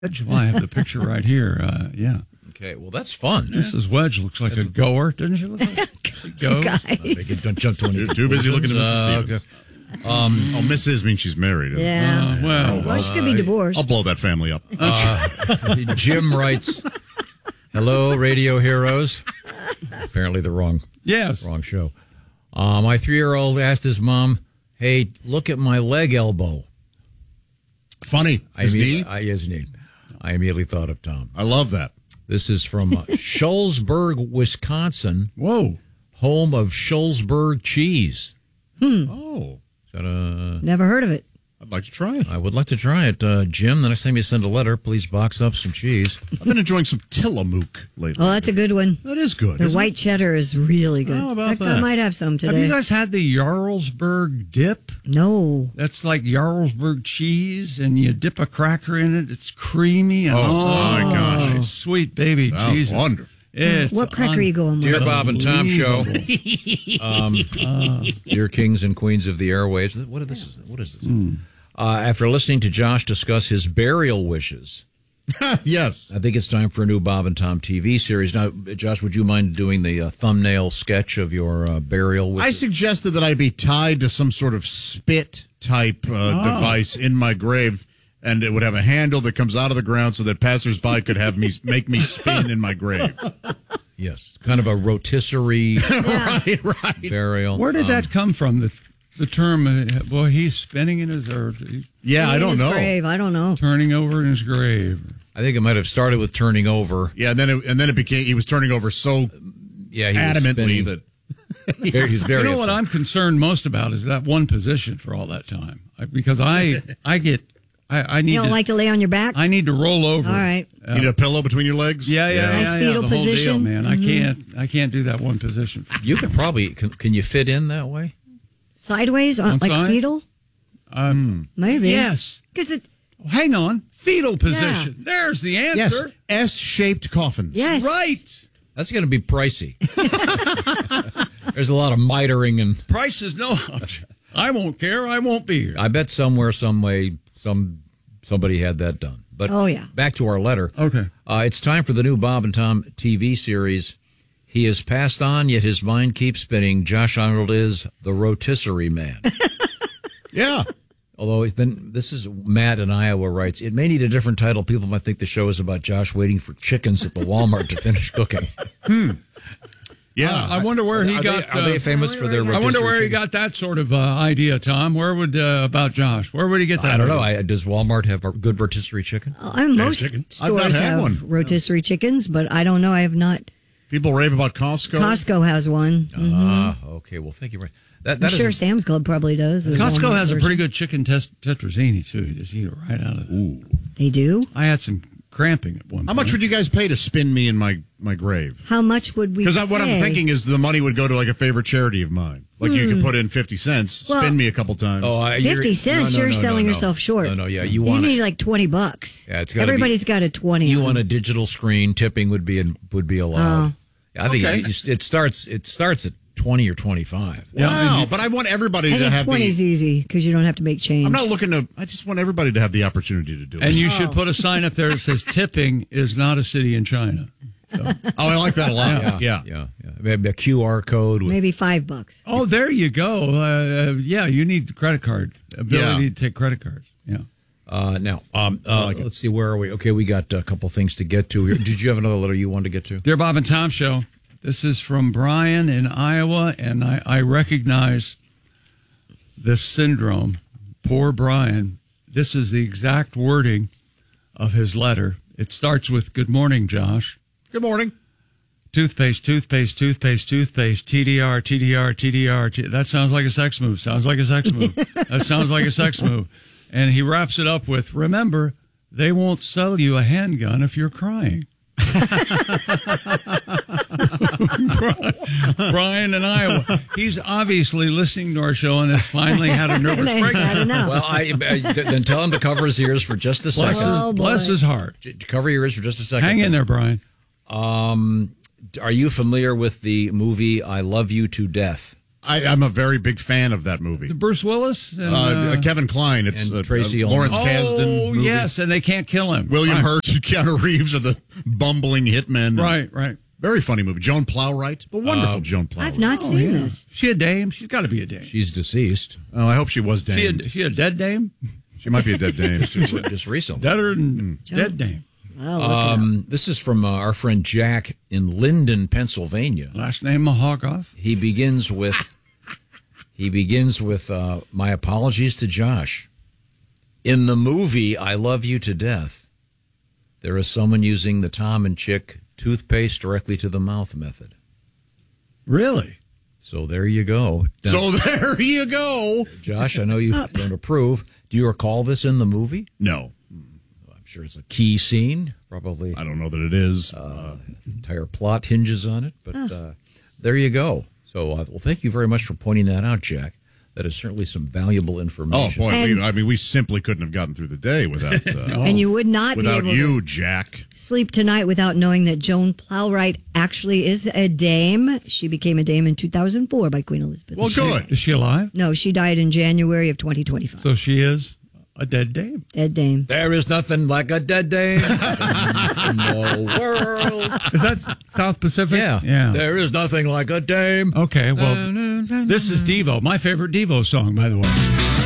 Well, I have the picture right here. Yeah. Okay, well, that's fun. Mrs. Wedge looks like a goer, doesn't she? Look like go. Don't jump to any. Too busy looking at Mrs. Stevens. Okay. Mrs. means she's married. Yeah. Well, she could be divorced. I'll blow that family up. Jim writes, "Hello, radio heroes." Apparently the wrong show. My 3-year-old asked his mom, "Hey, look at my leg elbow." Funny. His knee? His knee. I immediately thought of Tom. I love that. This is from Shullsburg, Wisconsin. Whoa. Home of Shullsburg cheese. Oh. Is that Never heard of it. I'd like to try it. I would like to try it. Jim, the next time you send a letter, please box up some cheese. I've been enjoying some Tillamook lately. Oh, that's a good one. That is good. The white cheddar is really good. How about In fact, that? I might have some today. Have you guys had the Jarlsberg dip? No. That's like Jarlsberg cheese, and you dip a cracker in it. It's creamy. And, my gosh. Sweet baby That was Jesus. wonderfar. It's What cracker are you going with? Dear Bob and Tom Show. Unbelievable. Dear kings and queens of the airwaves. What is this? After listening to Josh discuss his burial wishes, Yes. I think it's time for a new Bob and Tom TV series. Now, Josh, would you mind doing the thumbnail sketch of your burial wishes? I suggested that I be tied to some sort of spit type device in my grave, and it would have a handle that comes out of the ground so that passersby could have me make me spin in my grave. Yes, kind of a rotisserie Right. burial. Where did that come from? The term, boy, he's spinning in his earth. Yeah, I don't know. Grave. I don't know. Turning over in his grave. I think it might have started with turning over. Yeah, and then it became he was turning over so Yeah, he adamantly was that he's very. You know what upset. I'm concerned most about is that one position for all that time. Because I need You don't like to lay on your back? I need to roll over. All right. you need a pillow between your legs. Yeah. Nice fetal the whole position. deal, man. I can't do that one position. You could probably can you fit in that way? Sideways? Like side? fetal? Maybe. Yes. Because it... Hang on. Fetal position. There's the answer. Yes, S-shaped coffins. Yes. Right. That's going to be pricey. There's a lot of mitering and Price is no option. I won't care. I won't be here. I bet somewhere, some way, somebody had that done. But Oh, yeah. back to our letter. Okay. It's time for the new Bob and Tom TV series. He has passed on, yet his mind keeps spinning. Josh Arnold is the rotisserie man. Yeah. Although this is Matt in Iowa writes, it may need a different title. People might think the show is about Josh waiting for chickens at the Walmart to finish cooking. Yeah. I wonder where he got. Are they famous for their rotisserie I wonder where he chicken? got that sort of idea, Tom. Where would about Josh? Where would he get that? I don't know. idea? Does Walmart have a good rotisserie chicken? Most chicken. I've stores not had have one. rotisserie chickens, but I don't know. I have not. People rave about Costco. Costco has one. Okay. Well, thank you. That I'm is sure Sam's Club probably does. There's Costco one has a version. pretty good chicken tetrazzini too. You just eat it right out of it. Ooh. They do? I had some cramping at one How point. much would you guys pay to spin me in my grave? How much would we Because pay? what I'm thinking is the money would go to like a favorite charity of mine. Like you could put in 50 cents, Well, spin me a couple times. 50 cents, you're selling yourself short. No, yeah, You need like $20. Yeah, it's gotta Everybody's got a 20. You want a digital screen? Tipping would be allowed. I think Okay. it starts at 20 or 25. Wow, but I want everybody I to think have 20 is easy because you don't have to make change. I'm not looking to. I just want everybody to have the opportunity to do it. And you should put a sign up there that says "Tipping is not a city in China." So. Oh, I like that a lot. Yeah. Maybe a QR code. With, Maybe $5. Oh, there you go. Yeah, you need credit card ability Yeah. to take credit cards. Yeah. Now, let's see. Where are we? Okay, we got a couple things to get to here. Did you have another letter you wanted to get to? Dear Bob and Tom Show, this is from Brian in Iowa, and I recognize this syndrome. Poor Brian. This is the exact wording of his letter. It starts with, "Good morning, Josh. Good morning. Toothpaste, toothpaste, toothpaste, toothpaste, TDR, TDR, TDR. That sounds like a sex move. Sounds like a sex move. That sounds like a sex move." And he wraps it up with, "Remember, they won't sell you a handgun if you're crying." Brian in Iowa. He's obviously listening to our show and has finally had a nervous He's breakdown. had enough. Well, then tell him to cover his ears for just a Bless, second. Oh, boy. bless his heart. Cover your ears for just a second. Hang in there, Brian. Are you familiar with the movie I Love You to Death? I'm a very big fan of that movie. Bruce Willis and Kevin Kline. It's and Tracy Lawrence Ullman. Kasdan. Oh, movie. yes, and they can't kill him. William Right. Hurt and Keanu Reeves are the bumbling hitmen. Right. Very funny movie. Joan Plowright, the wonderful Joan Plowright. I've not seen this. She a dame? She's got to be a dame. She's deceased. Oh, I hope she was damed. She a dead dame? She might be a dead dame. Just recently. Deader than dead dame. I'll look it up. This is from our friend Jack in Linden, Pennsylvania. Last name Mahogov. He begins with my apologies to Josh. In the movie I Love You to Death, there is someone using the Tom and Chick toothpaste directly to the mouth method. Really? So there you go. Now, So there you go. Josh, I know you don't approve. Do you recall this in the movie? No, I'm sure it's a key scene. Probably I don't know that it is. entire plot hinges on it, but there you go. So, well, thank you very much for pointing that out, Jack. That is certainly some valuable Oh information. boy, we simply couldn't have gotten through the day without And you would not be without able you, to Jack. sleep tonight without knowing that Joan Plowright actually is a dame. She became a dame in 2004 by Queen Elizabeth. Well, good. Is she alive? No, she died in January of 2025. So she is a dead dame. Dead dame. There is nothing like a dead dame in the world. Is that South Pacific? Yeah. There is nothing like a dame. Okay, well, this is Devo, my favorite Devo song, by the way.